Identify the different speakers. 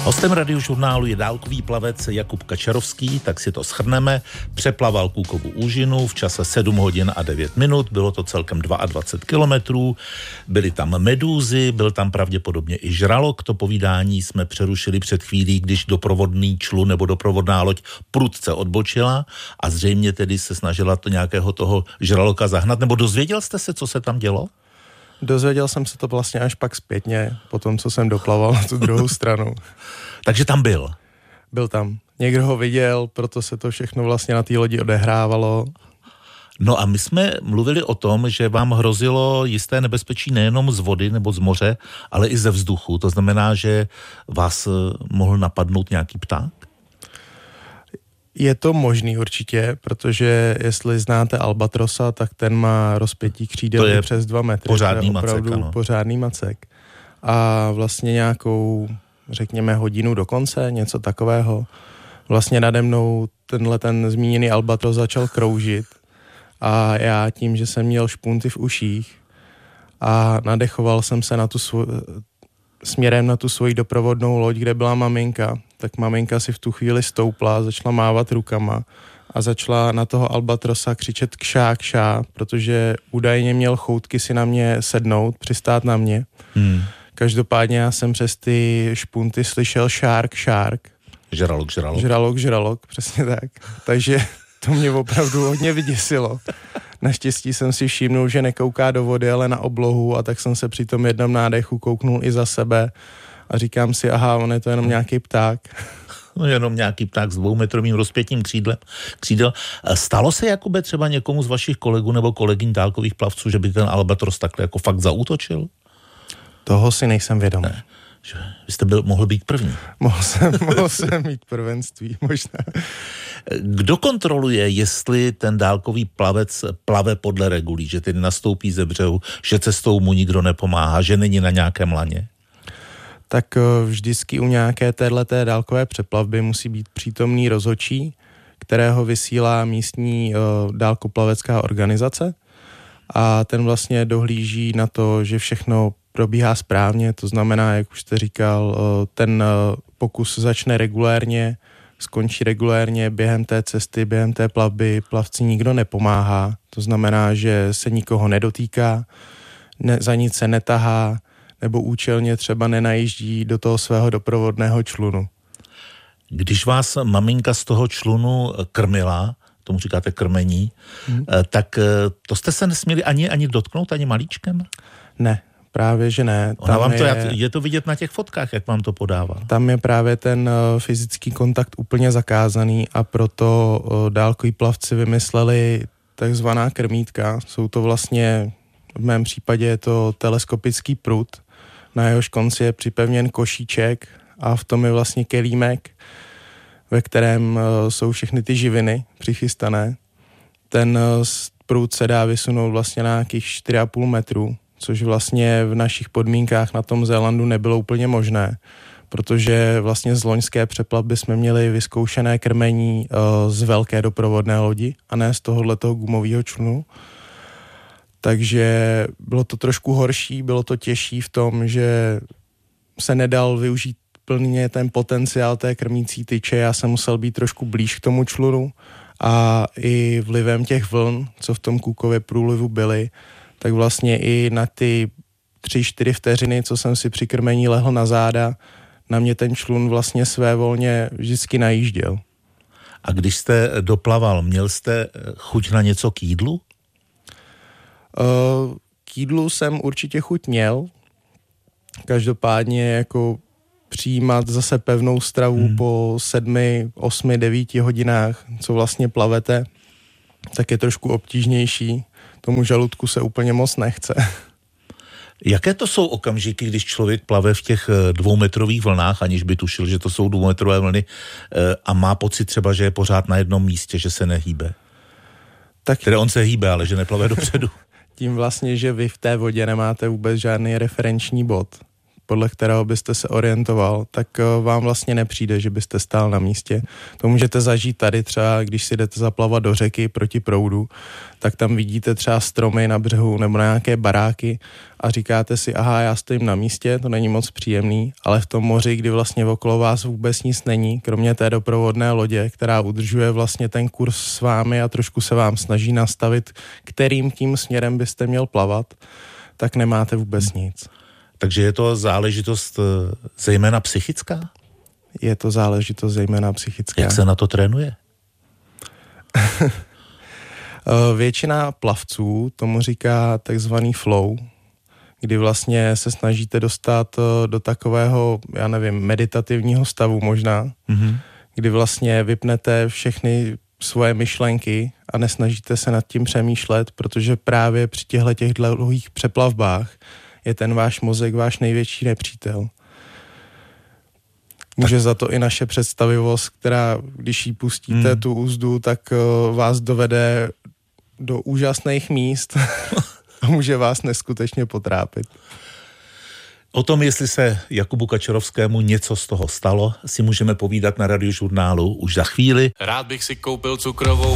Speaker 1: Hostem Radiožurnálu je dálkový plavec Jakub Kačarovský, tak si to shrneme. Přeplaval Cookovu úžinu v čase 7 hodin a 9 minut, bylo to celkem 22 kilometrů, byly tam medúzy, byl tam pravděpodobně i žralok. To povídání jsme přerušili před chvílí, když doprovodný člun nebo doprovodná loď prudce odbočila a zřejmě tedy se snažila to nějakého toho žraloka zahnat, nebo dozvěděl jste se, co se tam dělo?
Speaker 2: Dozvěděl jsem se to vlastně až pak zpětně, po tom, co jsem doplaval na tu druhou stranu.
Speaker 1: Takže tam byl?
Speaker 2: Byl tam. Někdo ho viděl, proto se to všechno vlastně na té lodi odehrávalo.
Speaker 1: No a my jsme mluvili o tom, že vám hrozilo jisté nebezpečí nejenom z vody nebo z moře, ale i ze vzduchu. To znamená, že vás mohl napadnout nějaký pták?
Speaker 2: Je to možný určitě, protože jestli znáte albatrosa, tak ten má rozpětí křídel přes 2 metry.
Speaker 1: Pořádný
Speaker 2: to je opravdu
Speaker 1: macek, ano.
Speaker 2: Pořádný macek. A vlastně nějakou, řekněme, hodinu do konce, něco takového, vlastně nade mnou ten zmíněný albatros začal kroužit a já tím, že jsem měl špunty v uších a nadechoval jsem se směrem na tu svoji doprovodnou loď, kde byla maminka, tak maminka si v tu chvíli stoupla, začala mávat rukama a začala na toho albatrosa křičet kšá, kšá, protože údajně měl choutky si na mě sednout, přistát na mě. Každopádně já jsem přes ty špunty slyšel shark, shark.
Speaker 1: Žralok, žralok.
Speaker 2: Žralok, žralok, přesně tak. Takže to mě opravdu hodně vyděsilo. Naštěstí jsem si všimnul, že nekouká do vody, ale na oblohu, a tak jsem se při tom jednom nádechu kouknul i za sebe a říkám si, aha, on je to jenom nějaký pták.
Speaker 1: No, jenom nějaký pták s 2metrovým rozpětím křídel. Stalo se, Jakube, třeba někomu z vašich kolegů nebo kolegyň dálkových plavců, že by ten albatros takhle jako fakt zaútočil?
Speaker 2: Toho si nejsem vědom.
Speaker 1: Ne. Vy jste mohl být první.
Speaker 2: Mohl jsem mít prvenství, možná.
Speaker 1: Kdo kontroluje, jestli ten dálkový plavec plave podle regulí, že tedy nastoupí ze břehu, že cestou mu nikdo nepomáhá, že není na nějakém laně?
Speaker 2: Tak vždycky u nějaké téhleté dálkové přeplavby musí být přítomný rozhodčí, kterého vysílá místní dálkoplavecká organizace, a ten vlastně dohlíží na to, že všechno probíhá správně, to znamená, jak už jste říkal, ten pokus začne regulérně, skončí regulérně, během té cesty, během té plavby plavci nikdo nepomáhá, to znamená, že se nikoho nedotýká, za nic se netahá, nebo účelně třeba nenajíždí do toho svého doprovodného člunu. Když
Speaker 1: vás maminka z toho člunu krmila, tomu říkáte krmení, tak to jste se nesměli ani dotknout, ani malíčkem?
Speaker 2: Ne. Právě, že ne.
Speaker 1: Je to vidět na těch fotkách, jak vám to podává.
Speaker 2: Tam je právě ten fyzický kontakt úplně zakázaný a proto dálkoví plavci vymysleli takzvaná krmítka. Jsou to vlastně, v mém případě je to teleskopický prut, na jehož konci je připevněn košíček a v tom je vlastně kelímek, ve kterém jsou všechny ty živiny přichystané. Ten prut se dá vysunout vlastně na nějakých 4,5 metru, což vlastně v našich podmínkách na tom Zélandu nebylo úplně možné, protože vlastně z loňské přeplavby jsme měli vyzkoušené krmení z velké doprovodné lodi a ne z tohohletoho gumového člunu. Takže bylo to trošku horší, bylo to těžší v tom, že se nedal využít plně ten potenciál té krmící tyče, já jsem musel být trošku blíž k tomu člunu a i vlivem těch vln, co v tom Cookově průlivu byly, tak vlastně i na ty 3-4 vteřiny, co jsem si při krmení lehl na záda, na mě ten člun vlastně svévolně vždycky najížděl.
Speaker 1: A když jste doplaval, měl jste chuť na něco k jídlu?
Speaker 2: K jídlu jsem určitě chuť měl. Každopádně jako přijímat zase pevnou stravu po 7, 8, 9 hodinách, co vlastně plavete, tak je trošku obtížnější. Tomu žaludku se úplně moc nechce.
Speaker 1: Jaké to jsou okamžiky, když člověk plave v těch 2metrových vlnách, aniž by tušil, že to jsou 2metrové vlny, a má pocit třeba, že je pořád na jednom místě, že se nehýbe? Tedy on se hýbe, ale že neplave dopředu.
Speaker 2: Tím vlastně, že vy v té vodě nemáte vůbec žádný referenční bod, podle kterého byste se orientoval, tak vám vlastně nepřijde, že byste stál na místě. To můžete zažít tady třeba, když si jdete zaplavat do řeky proti proudu, tak tam vidíte třeba stromy na břehu nebo na nějaké baráky a říkáte si, aha, já stojím na místě, to není moc příjemný, ale v tom moři, kdy vlastně okolo vás vůbec nic není, kromě té doprovodné lodě, která udržuje vlastně ten kurz s vámi a trošku se vám snaží nastavit, kterým tím směrem byste měl plavat, tak nemáte vůbec nic.
Speaker 1: Takže je to záležitost zejména psychická?
Speaker 2: Je to záležitost zejména psychická.
Speaker 1: Jak se na to trénuje?
Speaker 2: Většina plavců tomu říká takzvaný flow, kdy vlastně se snažíte dostat do takového, já nevím, meditativního stavu možná, kdy vlastně vypnete všechny svoje myšlenky a nesnažíte se nad tím přemýšlet, protože právě při těch dlouhých přeplavbách je ten váš mozek váš největší nepřítel. Může za to i naše představivost, která, když jí pustíte tu úzdu, tak vás dovede do úžasných míst a může vás neskutečně potrápit.
Speaker 1: O tom, jestli se Jakubu Kačerovskému něco z toho stalo, si můžeme povídat na Radiožurnálu už za chvíli.
Speaker 3: Rád bych si koupil cukrovou